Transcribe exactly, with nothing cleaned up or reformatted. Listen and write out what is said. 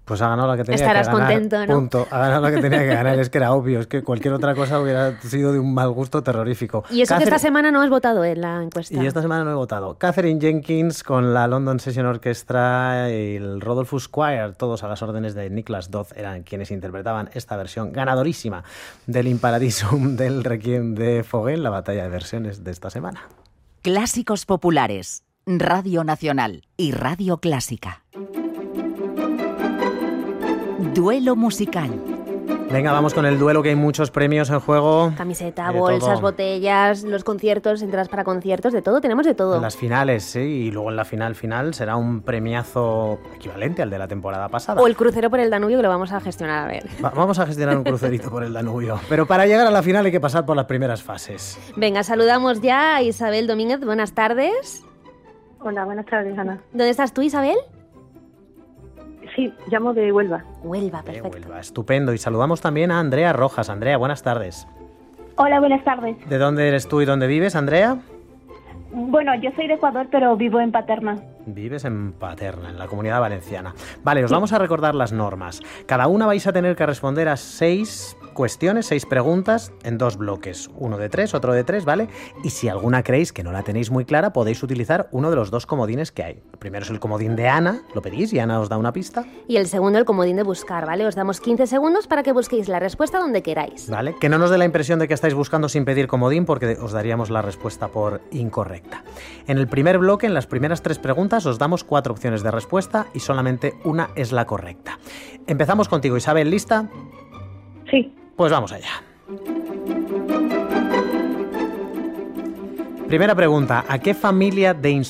Pues ha ganado la que tenía Estarás que ganar. contento, ¿no? Punto. Ha ganado la que tenía que ganar. Es que era obvio. Es que cualquier otra cosa hubiera sido de un mal gusto terrorífico. Y eso Catherine... que esta semana no has votado en la encuesta. Y esta semana no he votado. Catherine Jenkins con la London Session Orchestra y el Rodolphus Choir, todos a las órdenes de Niklas Dodd, eran quienes interpretaban esta versión ganadorísima del In Paradisum del Requiem de Fogel, la batalla de versiones de esta semana. Clásicos populares, Radio Nacional y Radio Clásica. Duelo musical. Venga, vamos con el duelo, que hay muchos premios en juego. Camiseta, De bolsas, todo. botellas, los conciertos, entradas para conciertos, de todo, tenemos de todo. En las finales, sí, y luego en la final final será un premiazo equivalente al de la temporada pasada. O el crucero por el Danubio, que lo vamos a gestionar, a ver. Va- vamos a gestionar un crucerito por el Danubio. Pero para llegar a la final hay que pasar por las primeras fases. Venga, saludamos ya a Isabel Domínguez, buenas tardes. Hola, buenas tardes, Ana. ¿Dónde estás tú, Isabel? Sí, llamo de Huelva. Huelva, Eh, perfecto. Huelva, estupendo. Y saludamos también a Andrea Rojas. Andrea, buenas tardes. Hola, buenas tardes. ¿De dónde eres tú y dónde vives, Andrea? Bueno, yo soy de Ecuador, pero vivo en Paterna. Vives en Paterna, en la Comunidad Valenciana. Vale, os vamos a recordar las normas. Cada una vais a tener que responder a seis cuestiones, seis preguntas en dos bloques. Uno de tres, otro de tres, ¿vale? Y si alguna creéis que no la tenéis muy clara, podéis utilizar uno de los dos comodines que hay. El primero es el comodín de Ana, lo pedís y Ana os da una pista, Y el segundo, el comodín de buscar, ¿vale? Os damos quince segundos para que busquéis la respuesta donde queráis. ¿vale? Que no nos dé la impresión de que estáis buscando sin pedir comodín, porque os daríamos la respuesta por incorrecta. En el primer bloque, en las primeras tres preguntas, os damos cuatro opciones de respuesta y solamente una es la correcta. Empezamos contigo, Isabel, ¿lista? Sí, Pues vamos allá. Primera pregunta, ¿a qué familia de instrumentos